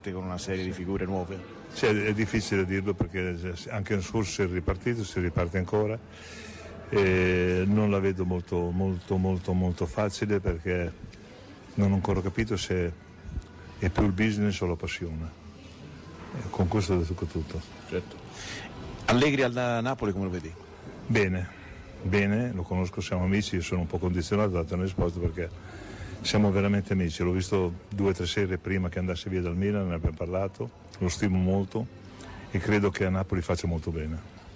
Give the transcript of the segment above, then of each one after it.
con una serie di figure nuove? È difficile dirlo perché anche in scorso si è ripartito, si riparte ancora e non la vedo molto facile perché non ho ancora capito se è più il business o la passione. Con questo ho detto tutto. Certo. Allegri al Napoli come lo vedi? Bene, lo conosco, siamo amici, io sono un po' condizionato da dare una risposta perché siamo veramente amici, l'ho visto 2 o 3 sere prima che andasse via dal Milan, ne abbiamo parlato, lo stimo molto e credo che a Napoli faccia molto bene.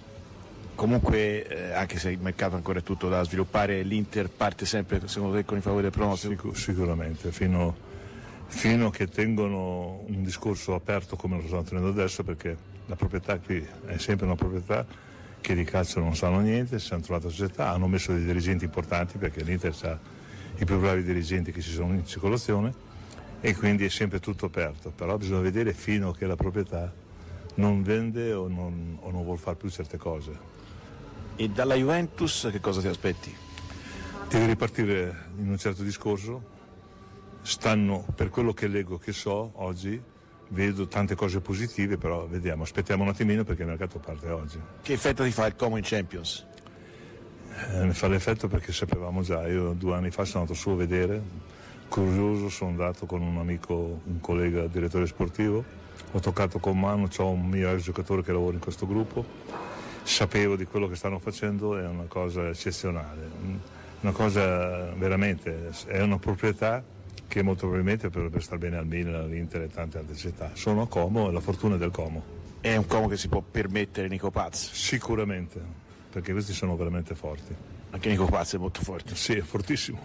Comunque, anche se il mercato ancora è tutto da sviluppare, l'Inter parte sempre, secondo te, con i favori del pronostico? Sicuramente, fino a che tengono un discorso aperto come lo stanno tenendo adesso, perché la proprietà qui è sempre una proprietà che di calcio non sanno niente, si hanno trovato società, hanno messo dei dirigenti importanti perché l'Inter ha i più bravi dirigenti che ci sono in circolazione e quindi è sempre tutto aperto, però bisogna vedere fino a che la proprietà non vende o non vuol fare più certe cose. E dalla Juventus che cosa ti aspetti? Deve ripartire in un certo discorso, stanno, per quello che leggo, che so oggi, vedo tante cose positive, però vediamo, aspettiamo un attimino perché il mercato parte oggi. Che effetto ti fa il Como in Champions? Ne fa l'effetto perché sapevamo già, io 2 anni fa sono andato su a vedere, curioso, sono andato con un amico, un collega direttore sportivo, ho toccato con mano, ho un mio ex giocatore che lavora in questo gruppo, sapevo di quello che stanno facendo, è una cosa eccezionale, una cosa veramente, è una proprietà che molto probabilmente potrebbe stare bene al Milan, all'Inter e tante altre città. Sono a Como e la fortuna è del Como. È un Como che si può permettere Nico Paz? Sicuramente. Perché questi sono veramente forti. Anche Nico Paz è molto forte. Sì, è fortissimo.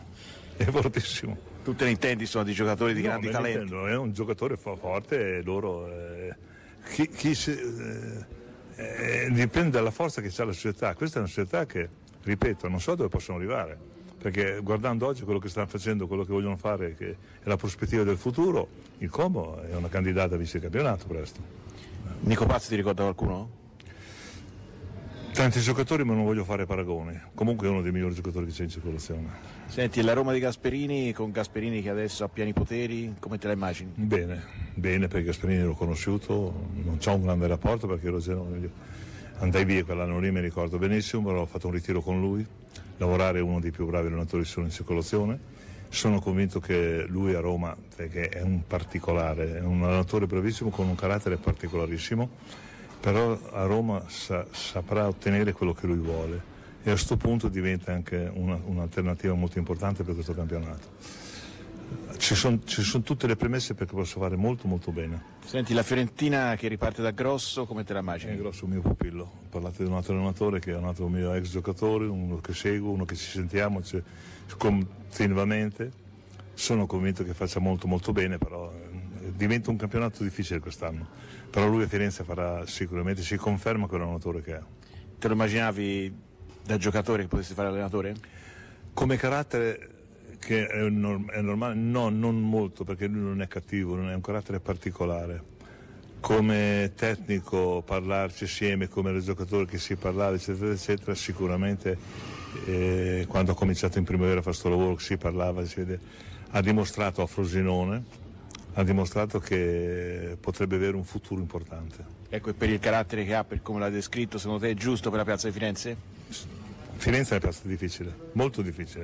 Tu te ne intendi, sono di giocatori di grandi talenti? È un giocatore forte e loro dipende dalla forza che ha la società. Questa è una società che, ripeto, non so dove possono arrivare, perché guardando oggi quello che stanno facendo, quello che vogliono fare, che è la prospettiva del futuro, il Como è una candidata a vice campionato presto. Nico Paz ti ricorda qualcuno? Tanti giocatori, ma non voglio fare paragoni. Comunque è uno dei migliori giocatori che c'è in circolazione. Senti, la Roma di Gasperini, con Gasperini che adesso ha pieni poteri, come te la immagini? Bene, perché Gasperini l'ho conosciuto, non c'ho un grande rapporto perché andai via quell'anno lì, mi ricordo benissimo, però ho fatto un ritiro con lui, lavorare è uno dei più bravi allenatori che sono in circolazione. Sono convinto che lui a Roma, perché è un particolare, è un allenatore bravissimo con un carattere particolarissimo, però a Roma saprà ottenere quello che lui vuole e a questo punto diventa anche un'alternativa molto importante per questo campionato. Ci sono tutte le premesse perché posso fare molto bene. Senti, la Fiorentina che riparte da Grosso, come te la immagini? È Grosso il mio pupillo, parlate di un altro allenatore che è un altro mio ex giocatore, uno che seguo, uno che ci sentiamo continuamente. Sono convinto che faccia molto bene, però diventa un campionato difficile quest'anno, però lui a Firenze farà sicuramente, si conferma quell'allenatore che è. Te lo immaginavi da giocatore che potessi fare allenatore? Come carattere che è normale? No, non molto, perché lui non è cattivo, non è un carattere particolare. Come tecnico parlarci assieme, come giocatore che si parlava eccetera, sicuramente quando ha cominciato in primavera a fare questo lavoro si parlava, ha dimostrato a Frosinone, ha dimostrato che potrebbe avere un futuro importante. Ecco, e per il carattere che ha, per come l'ha descritto, secondo te è giusto per la piazza di Firenze? Firenze è una piazza difficile, molto difficile,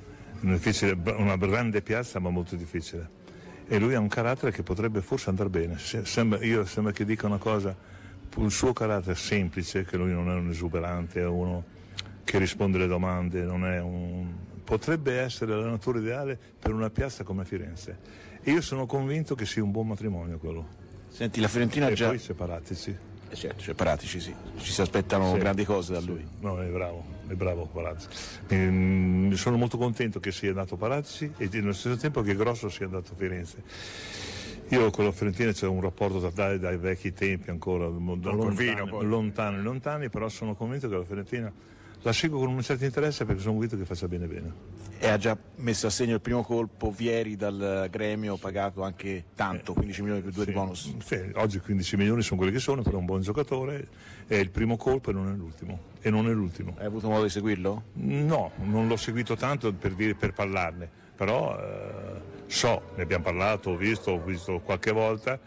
una grande piazza ma molto difficile, e lui ha un carattere che potrebbe forse andare bene. Sembra che dica una cosa, il suo carattere semplice, che lui non è un esuberante, è uno che risponde alle domande, potrebbe essere l'allenatore ideale per una piazza come Firenze. E io sono convinto che sia un buon matrimonio quello. Senti, la Fiorentina e già... poi separatici. Certo, separatici sì. Ci si aspettano grandi cose da lui. No, è bravo Palazzi. Sono molto contento che sia andato Palazzi e nello stesso tempo che Grosso sia andato a Firenze. Io con la Fiorentina c'è un rapporto dai vecchi tempi ancora, lontani, però sono convinto che la Fiorentina la seguo con un certo interesse perché sono convinto che faccia bene. E ha già messo a segno il primo colpo Vieri dal Gremio, pagato anche tanto, 15 milioni più 2 di bonus. Sì, oggi 15 milioni sono quelli che sono, però è un buon giocatore, è il primo colpo e non è l'ultimo. Hai avuto modo di seguirlo? No, non l'ho seguito tanto per parlarne, però ne abbiamo parlato, ho visto qualche volta,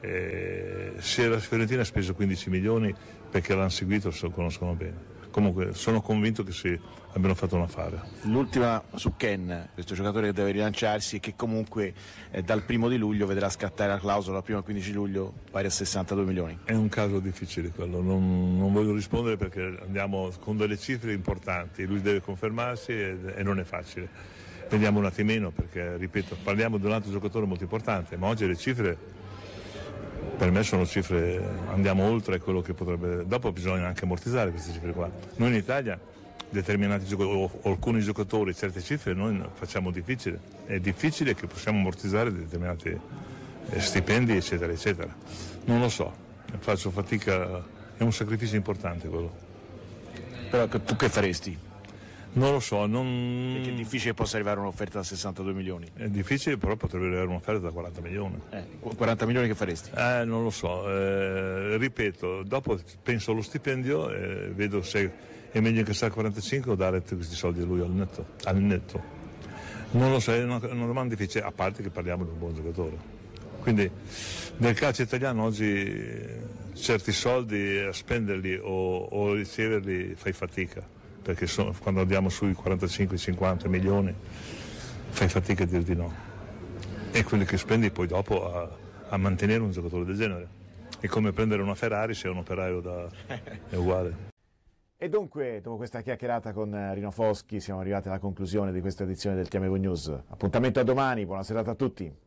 Se la Fiorentina ha speso 15 milioni perché l'hanno seguito, lo conoscono bene. Comunque sono convinto che abbiano fatto un affare. L'ultima su Ken, questo giocatore che deve rilanciarsi e che comunque dal 1 luglio vedrà scattare la clausola prima del 15 luglio pari a 62 milioni. È un caso difficile quello, non voglio rispondere perché andiamo con delle cifre importanti, lui deve confermarsi e non è facile. Vediamo un attimino perché, ripeto, parliamo di un altro giocatore molto importante, ma oggi le cifre per me sono cifre, andiamo oltre quello che potrebbe, dopo bisogna anche ammortizzare queste cifre qua. Noi in Italia determinati giocatori o alcuni giocatori certe cifre noi facciamo difficile, è difficile che possiamo ammortizzare determinati stipendi eccetera eccetera. Non lo so, faccio fatica, è un sacrificio importante quello. Però tu che faresti? Non lo so, Perché è difficile che possa arrivare un'offerta da 62 milioni. È difficile, però potrebbe arrivare un'offerta da 40 milioni. 40 milioni che faresti? Non lo so, ripeto, dopo penso allo stipendio e vedo se è meglio incassare 45 o dare questi soldi a lui al netto. Non lo so, è una domanda difficile, a parte che parliamo di un buon giocatore. Quindi nel calcio italiano oggi certi soldi a spenderli o riceverli fai fatica. Perché quando andiamo sui 45-50 milioni fai fatica a dir di no, e quelli che spendi poi dopo a mantenere un giocatore del genere è come prendere una Ferrari se è un operaio è uguale. E dunque, dopo questa chiacchierata con Rino Foschi siamo arrivati alla conclusione di questa edizione del TMV News. Appuntamento a domani, buona serata a tutti.